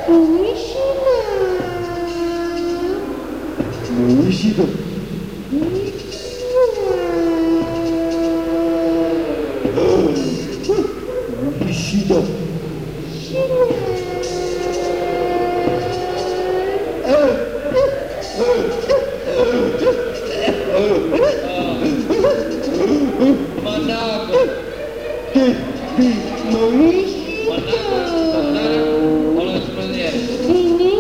美味しいだ。美味しいだ。Manako. Hey, hey,